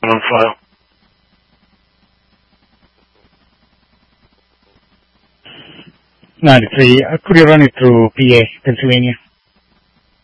on file. Could you run it through PA, Pennsylvania?